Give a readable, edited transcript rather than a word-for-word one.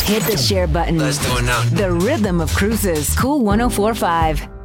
Hit the share button. Let's do it now. The rhythm of cruises. Cool 104.5.